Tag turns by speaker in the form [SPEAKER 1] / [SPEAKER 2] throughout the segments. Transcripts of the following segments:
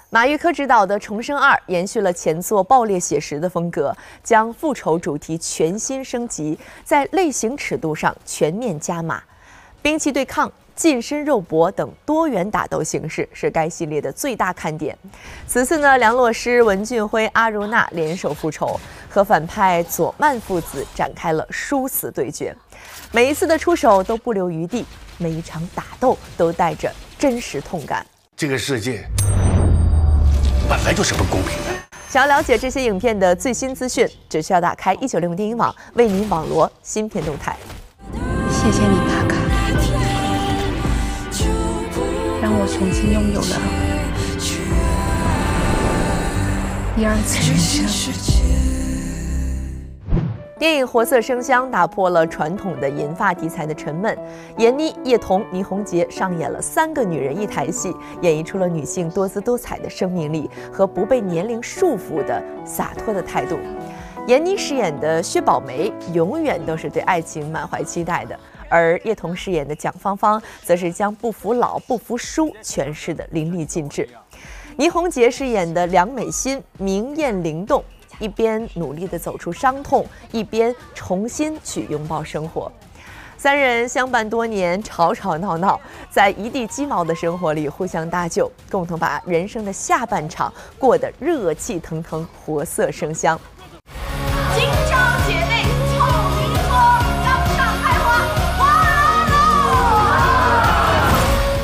[SPEAKER 1] 马玉珂执导的《重生2》延续了前作爆裂写实的风格，将复仇主题全新升级，在类型尺度上全面加码，兵器对抗、近身肉搏等多元打斗形式是该系列的最大看点。此次呢，梁洛施、文俊辉、阿如那联手复仇，和反派佐曼父子展开了殊死对决。每一次的出手都不留余地，每一场打斗都带着真实痛感。
[SPEAKER 2] 这个世界本来就是不公平的。
[SPEAKER 1] 想要了解这些影片的最新资讯，只需要打开1965电影网，为您网罗新片动态。
[SPEAKER 3] 谢谢你，帕卡，让我重新拥有了第二次人生。
[SPEAKER 1] 电影《活色生香》打破了传统的银发题材的沉闷，闫妮、叶童、倪虹洁上演了3个女人一台戏，演绎出了女性多姿多彩的生命力和不被年龄束缚的洒脱的态度。闫妮饰演的薛宝梅永远都是对爱情满怀期待的，而叶童饰演的蒋芳芳则是将不服老、不服输诠释的淋漓尽致。倪虹洁饰演的梁美心明艳灵动，一边努力地走出伤痛，一边重新去拥抱生活。3人相伴多年，吵吵闹闹，在一地鸡毛的生活里互相搭救，共同把人生的下半场过得热气腾腾、活色生香。
[SPEAKER 4] 今朝姐妹凑一桌，当上开花，花喽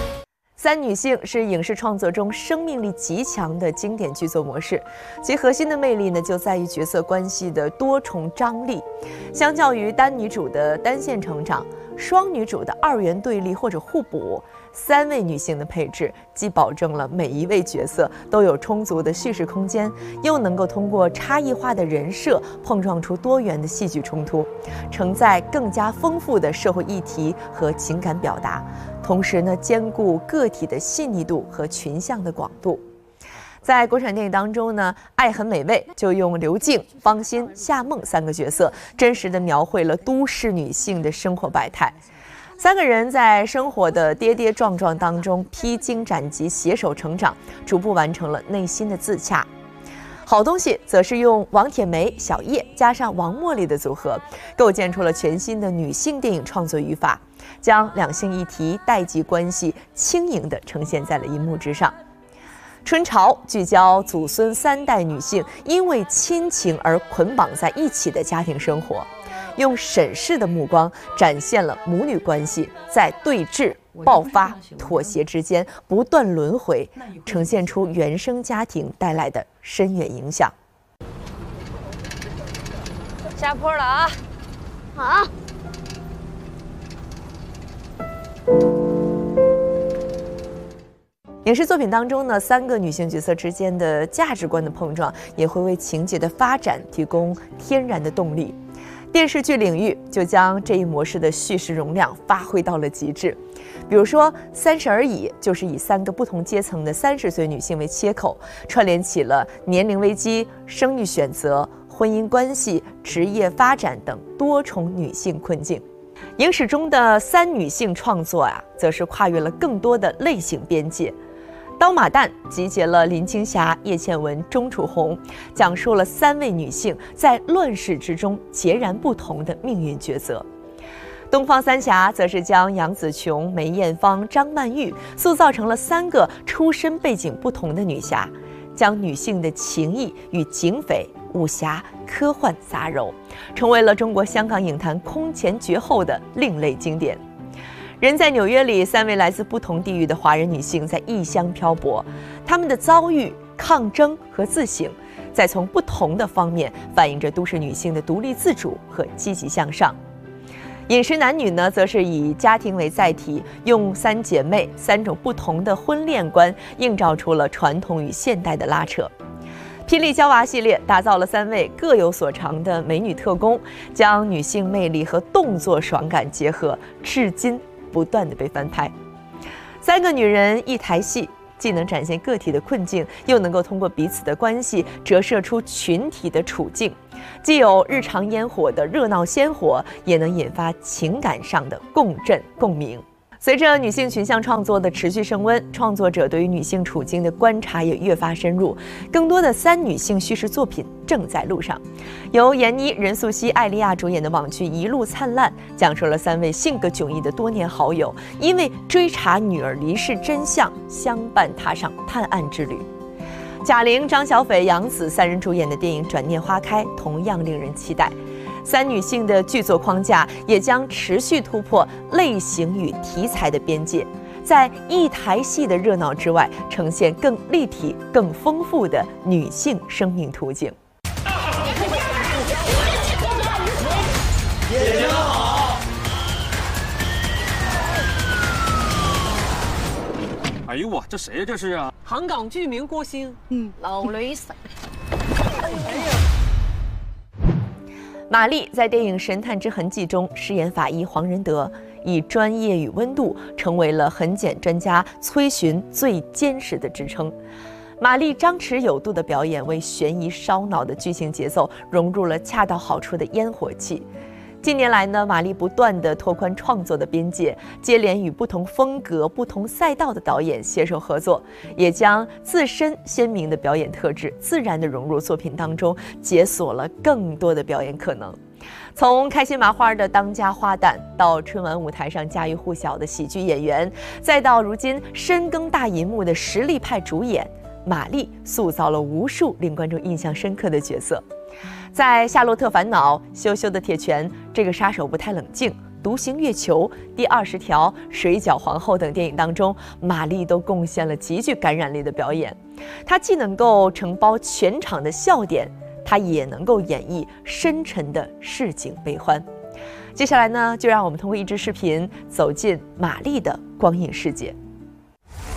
[SPEAKER 1] 3女性是影视创作中生命力极强的经典剧作模式，其核心的魅力呢，就在于角色关系的多重张力。相较于单女主的单线成长，双女主的2元对立或者互补，3位女性的配置既保证了每一位角色都有充足的叙事空间，又能够通过差异化的人设碰撞出多元的戏剧冲突，承载更加丰富的社会议题和情感表达，同时呢，兼顾个体的细腻度和群像的广度。在国产电影当中呢，《爱很美味》就用刘静、方心、夏梦3个角色，真实地描绘了都市女性的生活百态。3个人在生活的跌跌撞撞当中披荆斩棘，携手成长，逐步完成了内心的自洽。好东西则是用王铁梅、小叶加上王茉莉的组合，构建出了全新的女性电影创作语法，将两性议题、代际关系轻盈地呈现在了银幕之上。春潮聚焦祖孙3代女性因为亲情而捆绑在一起的家庭生活，用审视的目光展现了母女关系在对峙、爆发、妥协之间不断轮回，呈现出原生家庭带来的深远影响。
[SPEAKER 4] 下坡了啊！好。
[SPEAKER 1] 影视作品当中呢，3个女性角色之间的价值观的碰撞，也会为情节的发展提供天然的动力。电视剧领域就将这一模式的叙事容量发挥到了极致。比如说《30而已》就是以3个不同阶层的30岁女性为切口，串联起了年龄危机、生育选择、婚姻关系、职业发展等多重女性困境。影史中的3女性创作则是跨越了更多的类型边界。刀马旦集结了林青霞、叶倩文、钟楚红，讲述了3位女性在乱世之中截然不同的命运抉择。东方三侠则是将杨紫琼、梅艳芳、张曼玉塑造成了3个出身背景不同的女侠，将女性的情谊与警匪、武侠、科幻杂糅，成为了中国香港影坛空前绝后的另类经典。人在纽约里，3位来自不同地域的华人女性在异乡漂泊，她们的遭遇、抗争和自省，在从不同的方面反映着都市女性的独立自主和积极向上。饮食男女呢，则是以家庭为载体，用3姐妹3种不同的婚恋观，映照出了传统与现代的拉扯。霹雳娇娃系列打造了3位各有所长的美女特工，将女性魅力和动作爽感结合，至今不断的被翻拍。3个女人一台戏，既能展现个体的困境，又能够通过彼此的关系折射出群体的处境，既有日常烟火的热闹鲜活，也能引发情感上的共振共鸣。 随着女性群像创作的持续升温，创作者对于女性处境的观察也越发深入。更多的3女性叙事作品正在路上。由闫妮、任素汐、艾莉亚主演的网剧《一路灿烂》，讲述了3位性格迥异的多年好友，因为追查女儿离世真相，相伴踏上探案之旅。贾玲、张小斐、杨紫3人主演的电影《转念花开》同样令人期待。3女性的剧作框架也将持续突破类型与题材的边界，在一台戏的热闹之外，呈现更立体、更丰富的女性生命图景。
[SPEAKER 2] 姐姐们好！
[SPEAKER 5] 哎呦我，这谁呀？这是啊？
[SPEAKER 6] 香港著名歌星，劉女神。
[SPEAKER 1] 马丽在电影《神探之痕迹》中饰演法医黄仁德，以专业与温度成为了痕检专家崔寻最坚实的支撑。马丽张弛有度的表演为悬疑烧脑的剧情节奏融入了恰到好处的烟火气。近年来呢，马丽不断地拓宽创作的边界，接连与不同风格、不同赛道的导演携手合作，也将自身鲜明的表演特质自然地融入作品当中，解锁了更多的表演可能。从开心麻花的当家花旦，到春晚舞台上家喻户晓的喜剧演员，再到如今深耕大银幕的实力派主演，马丽塑造了无数令观众印象深刻的角色。在《夏洛特烦恼》、羞羞的铁拳、这个杀手不太冷静、独行月球、第20条、水饺皇后等电影当中，马丽都贡献了极具感染力的表演。她既能够承包全场的笑点，她也能够演绎深沉的市井悲欢。接下来呢，就让我们通过一支视频走进马丽的光影世界。